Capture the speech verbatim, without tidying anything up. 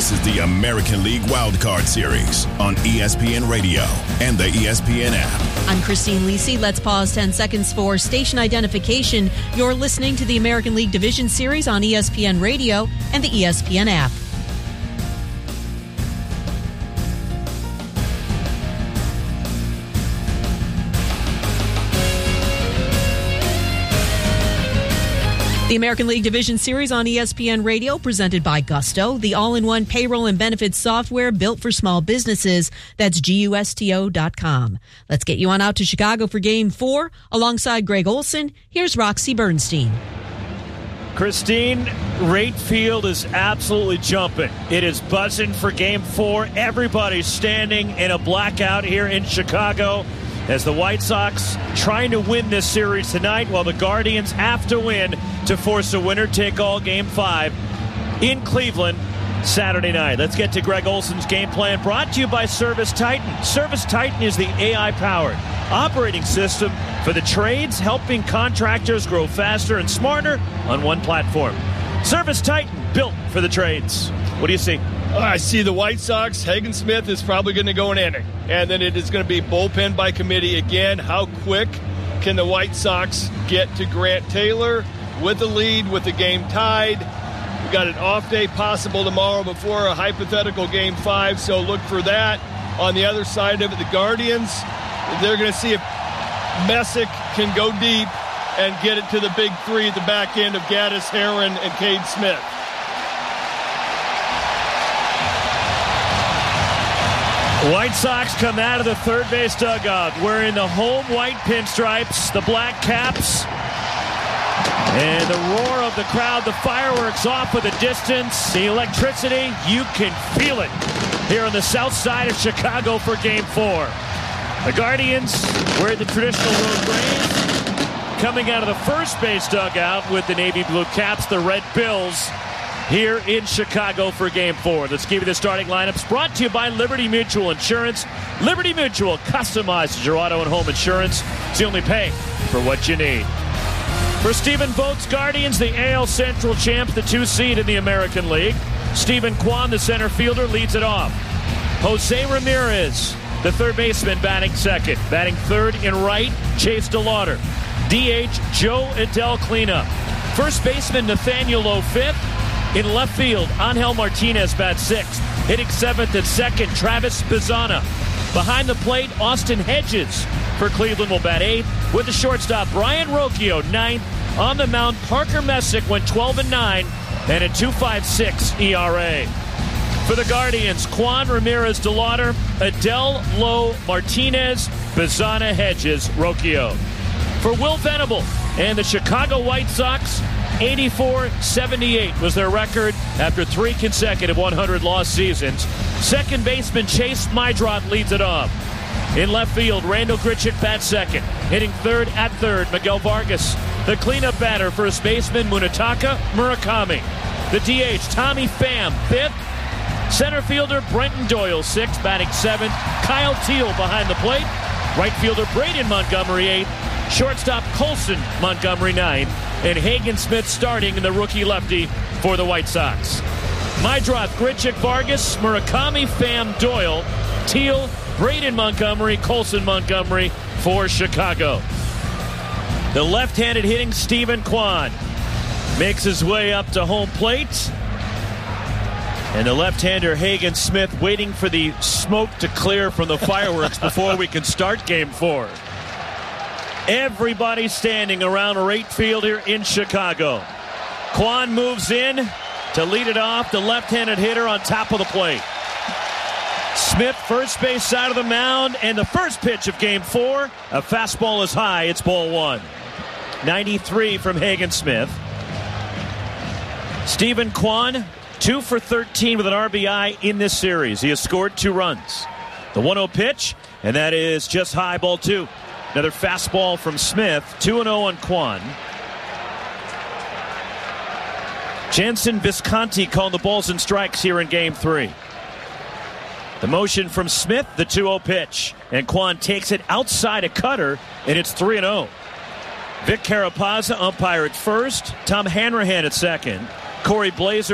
This is the American League Wildcard Series on E S P N Radio and the E S P N app. I'm Christine Lisi. Let's pause ten seconds for station identification. You're listening to the American League Division Series on E S P N Radio and the E S P N app. The American League Division Series on E S P N Radio, presented by Gusto, the all-in-one payroll and benefits software built for small businesses. That's G U S T O dot com. Let's get you on out to Chicago for Game four. Alongside Greg Olson, here's Roxy Bernstein. Christine, Rate Field is absolutely jumping. It is buzzing for Game four. Everybody's standing in a blackout here in Chicago as the White Sox trying to win this series tonight, while the Guardians have to win to force a winner-take-all Game five in Cleveland Saturday night. Let's get to Greg Olson's game plan, brought to you by Service Titan. Service Titan is the A I-powered operating system for the trades, helping contractors grow faster and smarter on one platform. Service Titan, built for the trades. What do you see? I see the White Sox. Hagen Smith is probably going to go an inning. And then it is going to be bullpen by committee again. How quick can the White Sox get to Grant Taylor with the lead, with the game tied? We've got an off day possible tomorrow before a hypothetical game five, so look for that. On the other side of it, the Guardians, they're going to see if Messick can go deep and get it to the big three at the back end of Gaddis, Herron, and Cade Smith. White Sox come out of the third base dugout wearing the home white pinstripes, the black caps, and the roar of the crowd, the fireworks off with the distance, the electricity. You can feel it here on the south side of Chicago for Game four. The Guardians wear the traditional road grays, coming out of the first base dugout with the navy blue caps, the red bills, here in Chicago for Game four. Let's give you the starting lineups, brought to you by Liberty Mutual Insurance. Liberty Mutual customizes your auto and home insurance, so you only pay for what you need. For Stephen Vogt's Guardians, the A L Central champs, the two seed in the American League. Stephen Kwan, the center fielder, leads it off. Jose Ramirez, the third baseman, batting second. Batting third in right, Chase DeLauder. D H, Joe Adell cleanup. First baseman, Nathaniel Lowe, fifth. In left field, Angel Martinez bats sixth. Hitting seventh and second, Travis Bazzana. Behind the plate, Austin Hedges for Cleveland will bat eighth. With the shortstop, Brian Rocchio, ninth. On the mound, Parker Messick went twelve and nine and a two point five six E R A. For the Guardians, Kwan, Ramirez, DeLauder, Adell, Lowe, Martinez, Bazzana, Hedges, Rocchio. For Will Venable and the Chicago White Sox, eighty-four seventy-eight was their record after three consecutive one hundred loss seasons. Second baseman Chase Meidroth leads it off. In left field, Randall Grichuk bats second. Hitting third at third, Miguel Vargas. The cleanup batter, first baseman Munetaka Murakami. The D H, Tommy Pham, fifth. Center fielder Brenton Doyle, sixth, batting seventh. Kyle Teal behind the plate. Right fielder Braden Montgomery, eighth. Shortstop Colson Montgomery, ninth. And Hagen Smith starting in the rookie lefty for the White Sox. Meidroth, Grichuk, Vargas, Murakami, Pham, Doyle, Teal, Braden Montgomery, Colson Montgomery for Chicago. The left-handed hitting Stephen Kwan makes his way up to home plate. And the left-hander Hagen Smith waiting for the smoke to clear from the fireworks before we can start Game four. Everybody standing around Rate Field here in Chicago. Kwan moves in to lead it off, the left-handed hitter on top of the plate. Smith, first base side of the mound, and the first pitch of Game four, a fastball is high, it's ball one. ninety-three from Hagen Smith. Stephen Kwan, two for thirteen with an R B I in this series. He has scored two runs. The one oh pitch, and that is just high, ball two. Another fastball from Smith, two and oh on Kwan. Jansen Visconti calling the balls and strikes here in Game three. The motion from Smith, the two oh pitch. And Kwan takes it outside a cutter, and it's three and oh. Vic Carapazza, umpire at first. Tom Hanrahan at second. Corey Blazer